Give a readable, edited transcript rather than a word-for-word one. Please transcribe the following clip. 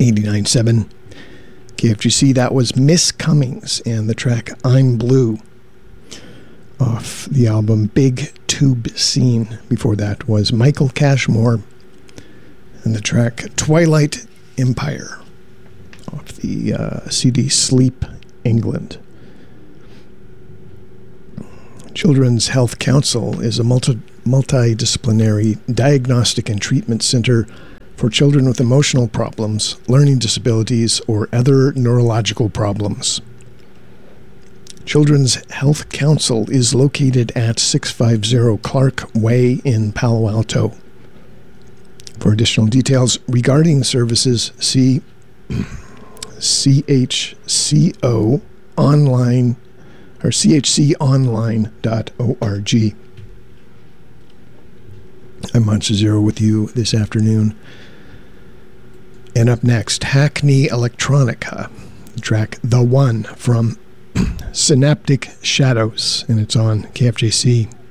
89.7 KFGC. That was Miss Cummings and the track I'm Blue off the album Big Tube Scene. Before that was Michael Cashmore and the track Twilight Empire off the CD Sleep England. Children's Health Council is a multidisciplinary diagnostic and treatment center for children with emotional problems, learning disabilities, or other neurological problems. Children's Health Council is located at 650 Clark Way in Palo Alto. For additional details regarding services, see CHCO online or chconline.org. I'm Monster Zero with you this afternoon. And up next, Hackney Electronica, the track The One from Synaptic Shadows, and it's on KFJC.